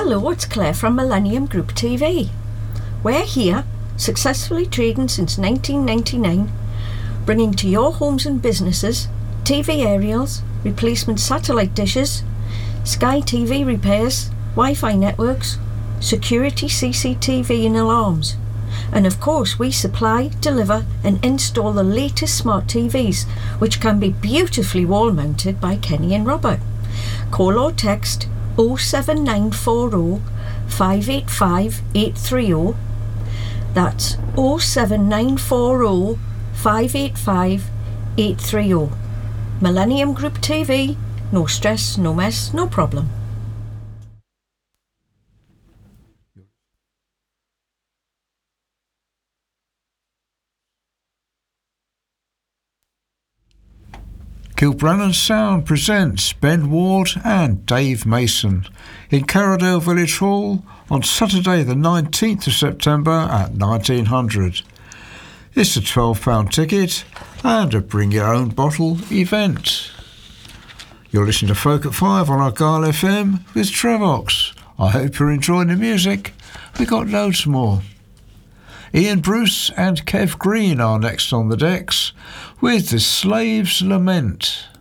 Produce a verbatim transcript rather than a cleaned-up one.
Hello, it's Claire from Millennium Group T V. We're here, successfully trading since nineteen ninety-nine, bringing to your homes and businesses T V aerials, replacement satellite dishes, Sky T V repairs, Wi-Fi networks, security C C T V and alarms. And of course we supply, deliver and install the latest smart T Vs, which can be beautifully wall mounted by Kenny and Robert. Call or text oh seven nine four oh five eight five eight three oh. That's oh seven nine four oh five eight five eight three oh. Millennium Group T V, no stress, no mess, no problem. Kilbrannan Sound presents Ben Ward and Dave Mason in Carradale Village Hall on Saturday the nineteenth of September at nineteen hundred. It's a twelve pounds ticket and a bring your own bottle event. You're listening to Folk at Five on Argyle F M with Trevox. I hope you're enjoying the music. We got loads more. Ian Bruce and Kev Green are next on the decks with The Slave's Lament.